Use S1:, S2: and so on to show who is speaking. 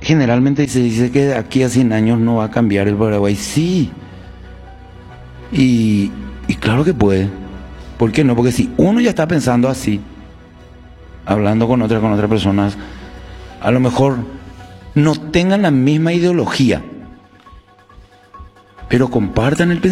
S1: generalmente se dice que de aquí a 100 años no va a cambiar el Paraguay. Sí, y claro que puede. ¿Por qué no? Porque si uno ya está pensando así, hablando con otras personas, a lo mejor no tengan la misma ideología, pero compartan el pensamiento.